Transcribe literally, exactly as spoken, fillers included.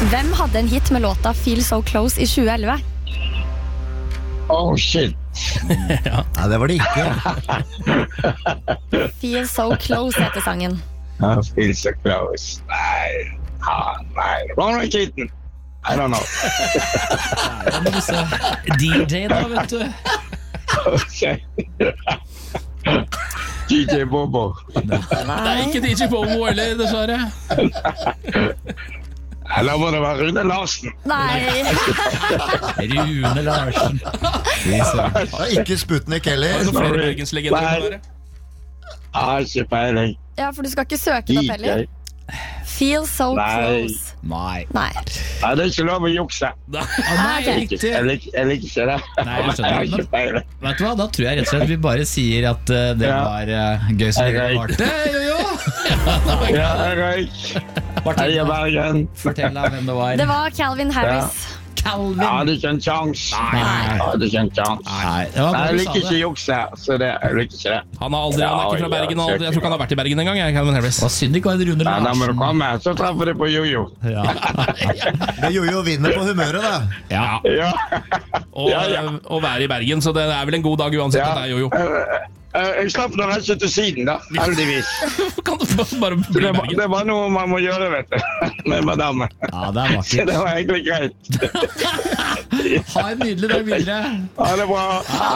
Hvem hadde en hit med låta Feel So Close i tjue elleve? Oh shit. Ja. Nei, det var det ikke. Feel So Close heter sangen. I feel so close. Nei. Ah, nei. Ronald Keaton. I don't know. Ja, men hvis jeg- D J da, vet du. Okay. D J Bobo. Nei, ikke D J Bobo heller, dessverre. Eller må det være Rune Larsen? Nei. Rune Larsen. Ja, ikke Sputnik heller. Så flere Bergenslegender Nei. kan være. Ah, ikke peiling. Ja, for du skal ikke søke det opp heller. D J. Feel So Nei. Close. Nei. Nei. Nei, det er ikke lov å jukse. Nei, ok. riktig. Jeg liker, jeg liker ikke det. Nei, jeg skjønner. Jeg har ikke peiling. Vet du hva, da tror jeg rett og slett vi bare sier at uh, det Ja. var uh, gøy som det Hei, varte. Jo, jo. Ja, det var gøy. Ja, jeg røyk. Heia Bergen. Fortell deg hvem det var. Det var Calvin Harris. Calvin. Jeg hadde ikke en sjans. Nei. Jeg hadde ikke en sjans. Nei, det var Nei, bra jeg du liker sa ikke det. jukse, så det, jeg liker ikke det. Han, har aldri, han er ikke fra Ja, Bergen. ja, Han, jeg tror ikke han har vært i Bergen en gang. Jeg, Calvin Harris. Hva synd ikke var en Rune Nei, da må du Larsen. komme, så treffer du på Jojo. Ja. Det Jojo vinner på humøret, da. Ja. Ja. Og, Ja, ja. og være i Bergen, så det er vel en god dag uansett Ja. at det er Jojo. Eh, eh, Jeg slapp noe reise til siden da, heldigvis. Kan du bare Så bli i det, var, Bergen? det var noe man må gjøre, vet du, med madame. Ja, det er Så vakkert. det var egentlig greit. Ha en nydelig dag videre. Ha det bra.